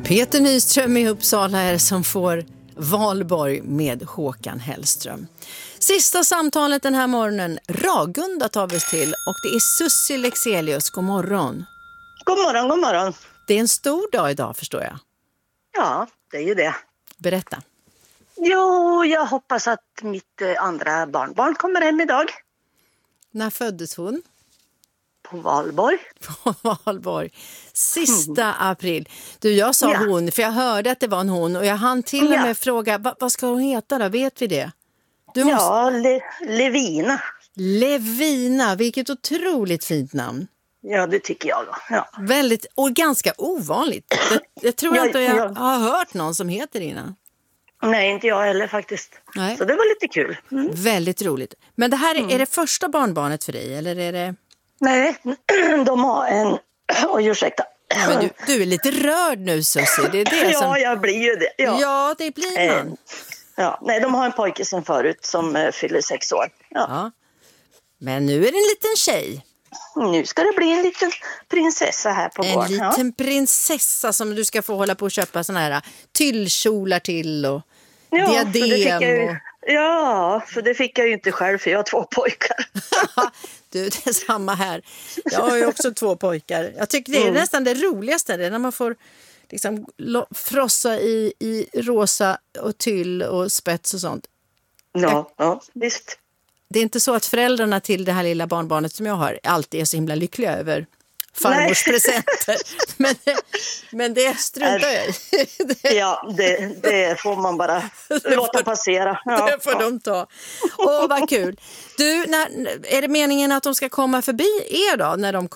Peter Nyström i Uppsala är som får Valborg med Håkan Hellström. Sista samtalet den här morgonen. Ragunda tar vi till och det är Sussi Lexelius. God morgon. God morgon, god morgon. Det är en stor dag idag förstår jag. Ja, det är ju det. Berätta. Jo, jag hoppas att mitt andra barnbarn kommer hem idag. När föddes hon? På Valborg. På Valborg. Sista april. Du, jag sa hon, för jag hörde att det var en hon. Och jag hann till och med fråga, vad ska hon heta då? Vet vi det? Du måste... Ja, Levina. Levina, vilket otroligt fint namn. Ja, det tycker jag då. Ja. Väldigt, och ganska ovanligt. Jag tror inte jag har hört någon som heter innan. Nej, inte jag heller faktiskt. Nej. Så det var lite kul. Mm. Väldigt roligt. Men det här är det första barnbarnet för dig, eller är det... Nej, de har en... Oj, ursäkta. Ja, men du är lite rörd nu, Sussi. Det är det som... Ja, jag blir ju det. Ja, det blir man. Ja, nej, de har en pojke sen förut som fyller 6 år. Ja. Men nu är det en liten tjej. Nu ska det bli en liten prinsessa här på gården. En liten prinsessa som du ska få hålla på och köpa såna här tyllkjolar till och diadem. Ja, för det fick jag ju inte själv för jag har 2 pojkar. Du, det är samma här. Jag har ju också 2 pojkar. Jag tycker det är nästan det roligaste, det när man får liksom frossa i rosa och tyll och spets och sånt. Ja, visst. Det är inte så att föräldrarna till det här lilla barnbarnet som jag har alltid är så himla lyckliga över farmors presenter. Men det struntar jag i. Ja, det får man bara låta passera. Ja. Det får de ta. Åh, vad kul. Du, är det meningen att de ska komma förbi er då? När de